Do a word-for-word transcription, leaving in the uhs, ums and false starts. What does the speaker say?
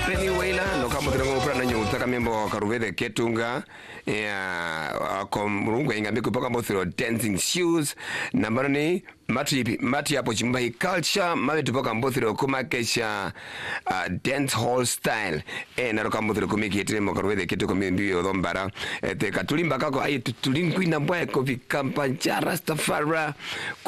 Penny Wailer no kama turango prana nyuta kamembo karuvede ketunga ya komrungu ingambi kupoka mothiro dancing shoes nambano ni mati mati hapo chimbai culture mawe tupoka mothiro kumakesha uh, dance hall style e naroka mothiro kumiki etemo karuvede ketu komembi odombara te katulimba kako ai tulinkwi na mbwa ko vikampancha Rastafari